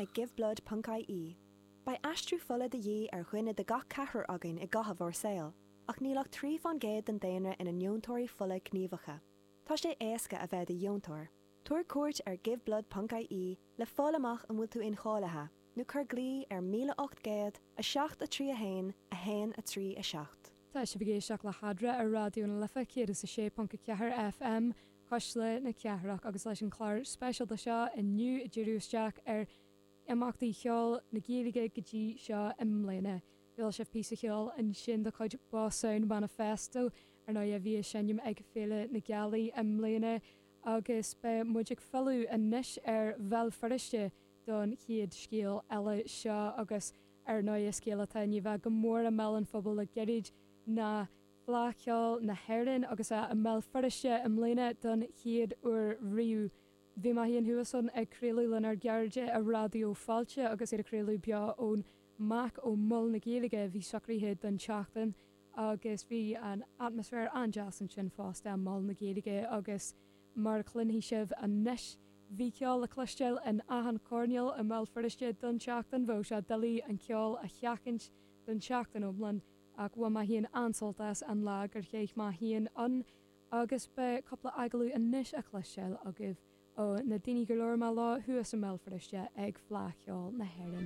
ag giveblood.ie. Ba astrú fola de dhé ar chuine de gach cethir againn I gcotha bhór saoil, ach nílach trí fan géad den daonra ina neontóirí fola gníomhacha. Tá sé éasca a bheith de dheontóir. Tuair cuairt ar giveblood.ie le fálamach an bhfuil tú inchállathe, nó chur glí ar 1800 a 731 a 137. Tá sé bhgéisteach le hadra ar radioú na lifa céad is 6.4 FM, Coisle na ceathraach agus leis an chláir spéisial de seo in nniu Jerusteach ar amachtaí cheol na Gaeilge go dtí seo imléine. Bhil sih pí cheol in sin de chuid Básaun manifesto ar ná a bhí sinnim ag féile na gealaí imléine agus be muidir fellú a níis ar bhel fariste don chiad scéal eile seo agus ar ná a scéal atá ní bheith go mór a melan phobal le geirid na flacheol na hairin agus a mell fariste imléine don chiad uair riú. Bhí mai híon thuason ag créalú lenar gearde a radio fáilte agus iad a créalú bea ón mac ó mull na Gaeilge bhí sacríthe don teachtain agus bhí an atmosfér anjasan sin fásta mull na Gaeilge agus mar clunhí sibh a níis bhí ceol le cloisteil in ahan corneal a mell fariste don teachtain bhó se dalí an ceol a cheachint don teachtain ómlan ach bhfuil mai híon ansoltas an lá gur chéich mai híon an agus be coppla agalú a níis a cloisteil a gibh ó na daoine go leor má lá thuas a mell fariste ag flacheol na hairin.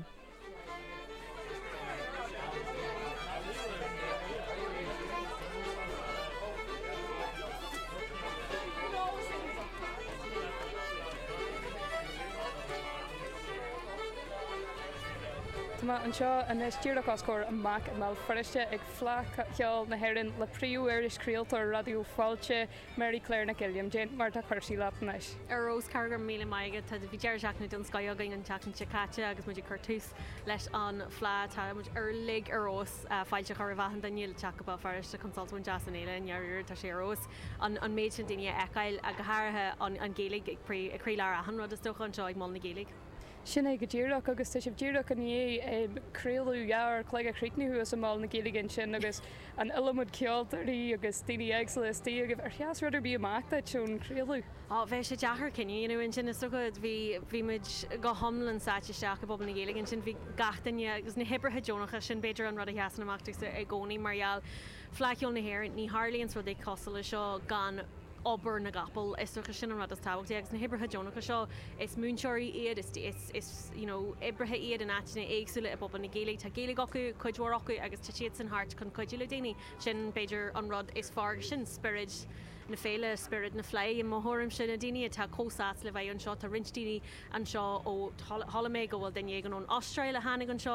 Tá an seo an tíach oscóir an mac an mell fariste ag flacheol na hairin le príú is creaaltar radio fáilte Mary Claire na Gilliam Jane mar tá chuirsí lápanis. Arrós cargur míle maige tá bhí dear seachna don scaiogain an teachn chicate agus muidir chuirtús leis an flá tá muid lig arrós fáilte chu bhahan daníil teachba fariste consultún jazz an éile nearúir tá sé arrós an méid sin daine ecail a go háirithe an Gaeilge ag príomhlear a hanrad is dócha an seo ag mol na Gaeilge. Sinna go ddíireach agus tá sibh ddíireach an é créalú gear chléig a chríicniú as má na Gaeilge sin agus an ilamud ceoltarí agus daoine agsalatí agah ar cheas ruidir bí amachta tún créalú. Bheith sé deachar cinine in sin is so good bhí muid go homlan sáteteach go bob na Gaeilge sin bhí gatainine agus na hibrethe Jonacha sin beidir an rud a cheasan amachtas ag gcónaí marall flaceol na hair ní Harlíonn rud é cosla seo gan obair na gapal is socha sin an rud as tábhacht agus na hibrethe Jonacha seo is múnseirí iad is ibrethe iad an áitina éagsúla a bob na Gaeilge tá Gaeilge acu chuidhór acu agus tá siad san hart chun chuidú le daoine sin beidir an rud is far sin spirit na féile spirit na flé i mthórim sin na daoine tá cósás le bheith an seo tá rintíine an seo ó thola méid go bhfuil daine an ón Austrail a hánig an seo